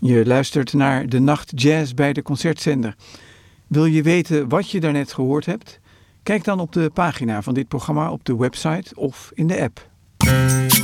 Je luistert naar De Nacht Jazz bij de Concertzender. Wil je weten wat je daarnet gehoord hebt? Kijk dan op de pagina van dit programma op de website of in de app.